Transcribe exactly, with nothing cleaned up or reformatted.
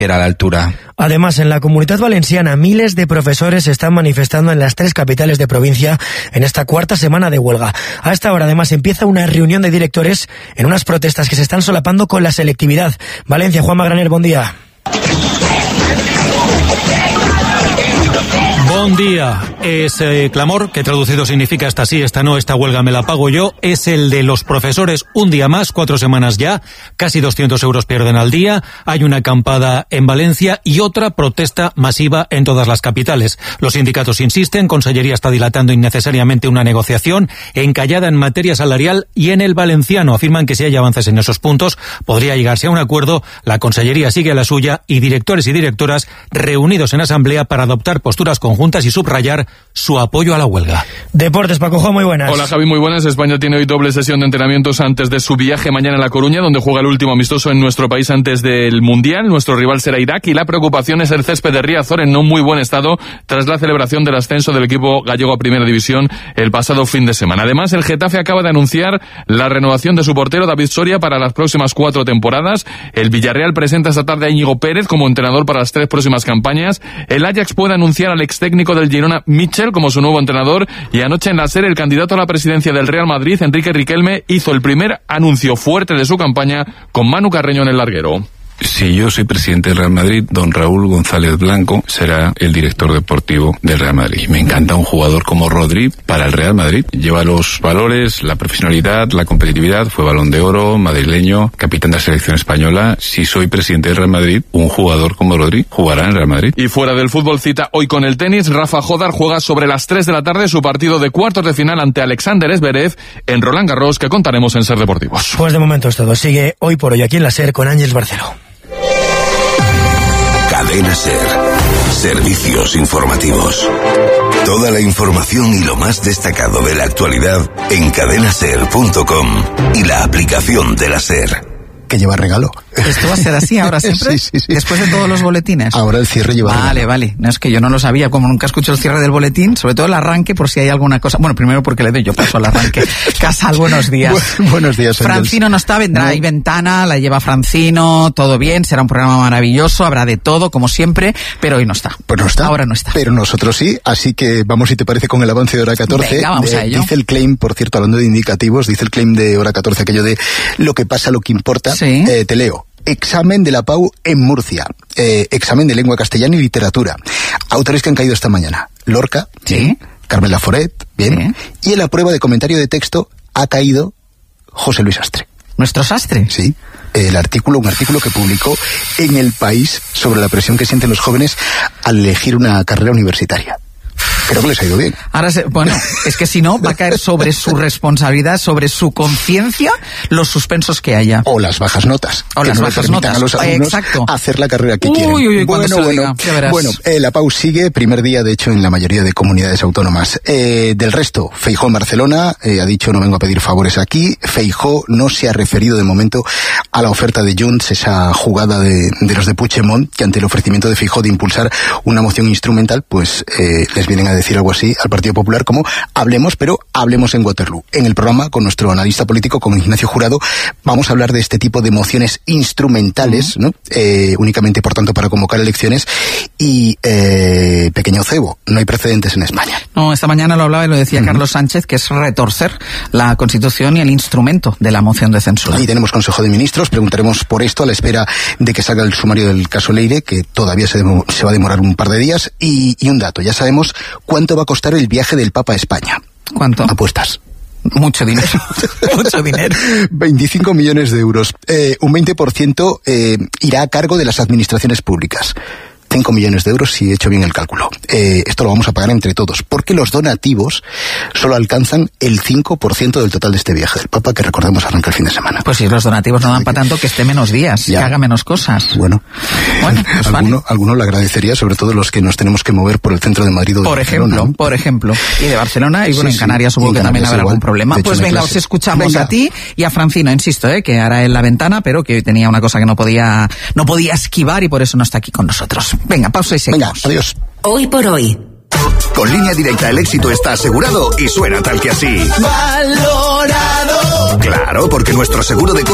era a la altura. Además, en la Comunitat Valenciana, miles de profesores se están manifestando en las tres capitales de provincia en esta cuarta semana de huelga. A esta hora, además, empieza una reunión de directores en unas protestas que se están solapando con la selectividad. Valencia, Juanma Graner, buen día. Buen día. Ese clamor, que traducido significa esta sí, esta no, esta huelga me la pago yo, es el de los profesores un día más, cuatro semanas ya, casi doscientos euros pierden al día, hay una acampada en Valencia y otra protesta masiva en todas las capitales. Los sindicatos insisten, Consellería está dilatando innecesariamente una negociación encallada en materia salarial y en el valenciano. Afirman que si hay avances en esos puntos podría llegarse a un acuerdo. La Consellería sigue a la suya y directores y directoras reunidos en asamblea para adoptar posturas conjuntas y subrayar su apoyo a la huelga. Deportes, Paco Jo, muy buenas. Hola Javi, muy buenas. España tiene hoy doble sesión de entrenamientos antes de su viaje mañana a La Coruña, donde juega el último amistoso en nuestro país antes del Mundial. Nuestro rival será Irak y la preocupación es el césped de Riazor en no muy buen estado tras la celebración del ascenso del equipo gallego a Primera División el pasado fin de semana. Además, el Getafe acaba de anunciar la renovación de su portero David Soria para las próximas cuatro temporadas. El Villarreal presenta esta tarde a Íñigo Pérez como entrenador para las tres próximas campañas. El Ajax puede anunciar al ex técnico del Girona, Mitchell, como su nuevo entrenador, y anoche en la SER el candidato a la presidencia del Real Madrid, Enrique Riquelme, hizo el primer anuncio fuerte de su campaña con Manu Carreño en el larguero. Si yo soy presidente del Real Madrid, don Raúl González Blanco será el director deportivo del Real Madrid. Me encanta un jugador como Rodri para el Real Madrid. Lleva los valores, la profesionalidad, la competitividad, fue Balón de Oro, madrileño, capitán de la selección española. Si soy presidente del Real Madrid, un jugador como Rodri jugará en el Real Madrid. Y fuera del fútbol, cita hoy con el tenis. Rafa Jodar juega sobre las tres de la tarde su partido de cuartos de final ante Alexander Zverev en Roland Garros, que contaremos en Ser Deportivos. Pues de momento es todo. Sigue hoy por hoy aquí en la SER con Ángeles Barceló. Cadena SER. Servicios informativos. Toda la información y lo más destacado de la actualidad en cadena ser punto com y la aplicación de la SER. Que lleva regalo. ¿Esto va a ser así ahora siempre? Sí, sí, sí. Después de todos los boletines. Ahora el cierre lleva Vale, regalo. vale. No, es que yo no lo sabía, como nunca escucho el cierre del boletín, sobre todo el arranque, por si hay alguna cosa. Bueno, primero porque le doy yo paso al arranque. Casal, buenos días. Bu- buenos días, Francino no está, vendrá, no. hay ventana, la lleva Francino, todo bien, será un programa maravilloso, habrá de todo, como siempre, pero hoy no está. Pues no está. Ahora no está. Pero nosotros sí, así que vamos, si te parece, con el avance de hora catorce. Venga, vamos Eh, a ello. Dice el claim, por cierto, hablando de indicativos, dice el claim de hora catorce, aquello de lo que pasa, lo que importa. Sí. Eh, te leo. Examen de la P A U en Murcia. Eh, examen de lengua castellana y literatura. Autores que han caído esta mañana. Lorca, Sí. bien. Carmen Laforet, bien. Sí. Y en la prueba de comentario de texto ha caído José Luis Astre. ¿Nuestro sastre? Sí. El artículo, un artículo que publicó en El País sobre la presión que sienten los jóvenes al elegir una carrera universitaria. Creo que les ha ido bien. Ahora, se, bueno, es que si no, va a caer sobre su responsabilidad, sobre su conciencia, los suspensos que haya. O las bajas notas. O que las no le bajas permitan notas. a los alumnos Exacto. hacer la carrera que Uy, quieren. uy, uy, cuando bueno, se lo bueno, diga, ya verás. bueno eh, la P A U sigue, primer día, de hecho, en la mayoría de comunidades autónomas. Eh, del resto, Feijóo en Barcelona, eh, ha dicho no vengo a pedir favores aquí. Feijóo no se ha referido de momento a la oferta de Junts, esa jugada de, de los de Puigdemont, que ante el ofrecimiento de Feijóo de impulsar una moción instrumental, pues eh, les vienen a decir algo así al Partido Popular como hablemos, pero hablemos en Waterloo. En el programa, con nuestro analista político, con Ignacio Jurado, vamos a hablar de este tipo de mociones instrumentales, ¿no? Eh, únicamente, por tanto, para convocar elecciones. Y, eh, pequeño cebo, no hay precedentes en España. No, esta mañana lo hablaba y lo decía uh-huh. Carlos Sánchez, que es retorcer la Constitución y el instrumento de la moción de censura. Ahí tenemos Consejo de Ministros, preguntaremos por esto a la espera de que salga el sumario del caso Leire, que todavía se, demo, se va a demorar un par de días. Y, y un dato, ya sabemos cuánto va a costar el viaje del Papa a España. ¿Cuánto? Apuestas. Mucho dinero. Mucho dinero. veinticinco millones de euros. Eh, un veinte por ciento eh, irá a cargo de las administraciones públicas. cinco millones de euros si he hecho bien el cálculo. Eh, esto lo vamos a pagar entre todos, porque los donativos solo alcanzan el cinco por ciento del total de este viaje del Papa, que recordemos arranca el fin de semana. Pues si los donativos no dan para tanto, que esté menos días, ya. Que haga menos cosas. Bueno, bueno pues alguno, vale. alguno le agradecería, sobre todo los que nos tenemos que mover por el centro de Madrid o de por Barcelona. Ejemplo, por ejemplo, y de Barcelona, y bueno, sí, en Canarias sí, supongo que Canarias también habrá igual. Algún problema. Pues venga, os escuchamos venga. A ti y a Francino, insisto, eh, que hará en la ventana, pero que hoy tenía una cosa que no podía, no podía esquivar y por eso no está aquí con nosotros. Venga, pausa y seguimos. Venga, adiós. Hoy por hoy. Con Línea Directa el éxito está asegurado y suena tal que así. Valorado. Claro, porque nuestro seguro de